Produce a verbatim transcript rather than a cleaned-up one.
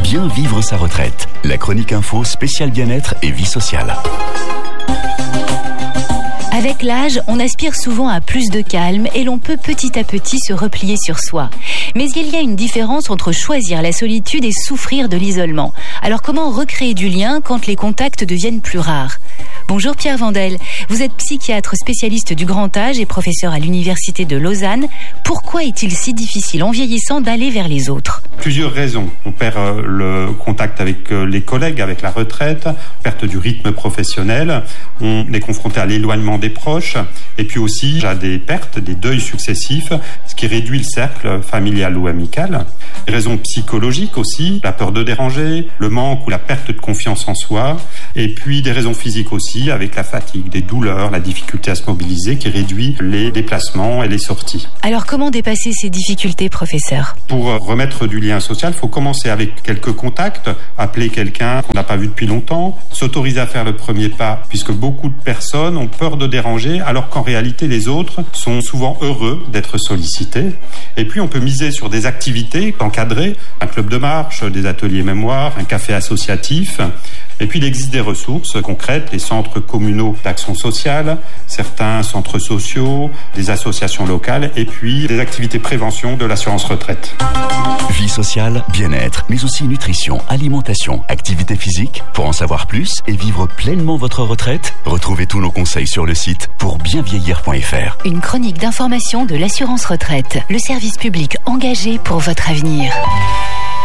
Bien vivre sa retraite. La chronique info spéciale bien-être et vie sociale. Avec l'âge, on aspire souvent à plus de calme et l'on peut petit à petit se replier sur soi. Mais il y a une différence entre choisir la solitude et souffrir de l'isolement. Alors comment recréer du lien quand les contacts deviennent plus rares ? Bonjour Pierre Vandel, vous êtes psychiatre spécialiste du grand âge et professeur à l'université de Lausanne. Pourquoi est-il si difficile en vieillissant d'aller vers les autres ? Plusieurs raisons. On perd le contact avec les collègues, avec la retraite, perte du rythme professionnel, on est confronté à l'éloignement des proches et puis aussi à des pertes, des deuils successifs, ce qui réduit le cercle familial ou amical. Des raisons psychologiques aussi, la peur de déranger, le manque ou la perte de confiance en soi et puis des raisons physiques aussi avec la fatigue, des douleurs, la difficulté à se mobiliser qui réduit les déplacements et les sorties. Alors comment dépasser ces difficultés, professeur ? Pour remettre du lien social, il faut commencer avec quelques contacts, appeler quelqu'un qu'on n'a pas vu depuis longtemps, s'autoriser à faire le premier pas puisque beaucoup de personnes ont peur de déranger alors qu'en réalité les autres sont souvent heureux d'être sollicités. Et puis on peut miser sur des activités encadrées, un club de marche, des ateliers mémoire, un café associatif. Et puis il existe des ressources concrètes, les centres communaux d'action sociale, certains centres sociaux, des associations locales et puis des activités prévention de l'assurance retraite. Vie sociale, bien-être, mais aussi nutrition, alimentation, activité physique. Pour en savoir plus et vivre pleinement votre retraite, retrouvez tous nos conseils sur le site pour bien vieillir point f r. Une chronique d'information de l'assurance retraite, le service public engagé pour votre avenir.